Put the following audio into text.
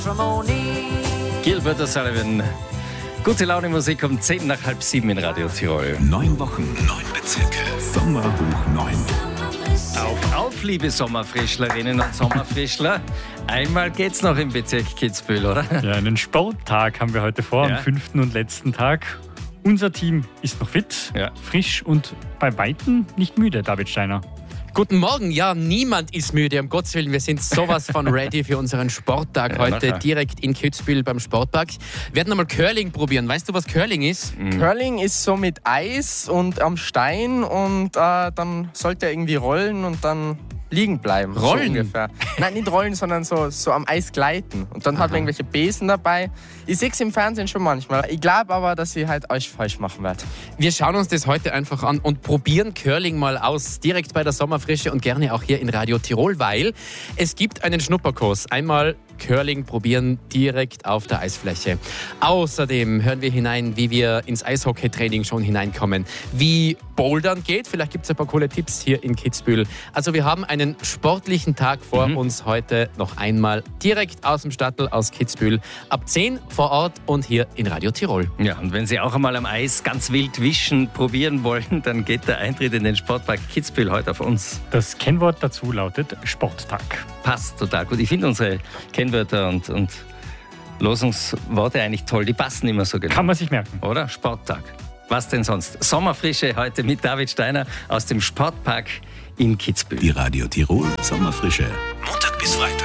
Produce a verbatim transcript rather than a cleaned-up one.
Gilbert O'Sullivan. Gute Laune Musik um zehn nach halb sieben in Radio Tirol. Neun Wochen, neun Bezirke. Sommer hoch neun. Auf, auf, liebe Sommerfrischlerinnen und Sommerfrischler. Einmal geht's noch im Bezirk Kitzbühel, oder? Ja, einen Sporttag haben wir heute vor, Ja. am fünften und letzten Tag. Unser Team ist noch fit, Ja. frisch und bei Weitem nicht müde, David Steiner. Guten Morgen. Ja, niemand ist müde, um Gottes Willen. Wir sind sowas von ready für unseren Sporttag Ja, heute nachher. direkt in Kitzbühel beim Sportpark. Wir werden einmal Curling probieren. Weißt du, was Curling ist? Curling ist so mit Eis und am Stein und äh, dann sollte er irgendwie rollen und dann liegen bleiben. Rollen? So ungefähr. Nein, nicht rollen, sondern so, so am Eis gleiten. Und dann hat man irgendwelche Besen dabei. Ich sehe es im Fernsehen schon manchmal. Ich glaube aber, dass ich halt euch falsch machen werde. Wir schauen uns das heute einfach an und probieren Curling mal aus, direkt bei der Sommerfrische und gerne auch hier in Radio Tirol, weil es gibt einen Schnupperkurs. Einmal Curling probieren direkt auf der Eisfläche. Außerdem hören wir hinein, wie wir ins Eishockeytraining schon hineinkommen, wie Bouldern geht. Vielleicht gibt es ein paar coole Tipps hier in Kitzbühel. Also wir haben einen sportlichen Tag vor Mhm. uns heute noch einmal direkt aus dem Stadtl aus Kitzbühel. Ab zehn vor Ort und hier in Radio Tirol. Ja, und wenn Sie auch einmal am Eis ganz wild wischen probieren wollen, dann geht der Eintritt in den Sportpark Kitzbühel heute auf uns. Das Kennwort dazu lautet Sporttag. Passt total gut. Ich finde unsere Kennwörter und, und Losungsworte eigentlich toll. Die passen immer so genau. Kann man sich merken. Oder? Sporttag. Was denn sonst? Sommerfrische heute mit David Steiner aus dem Sportpark in Kitzbühel. Die Radio Tirol Sommerfrische. Montag bis Freitag.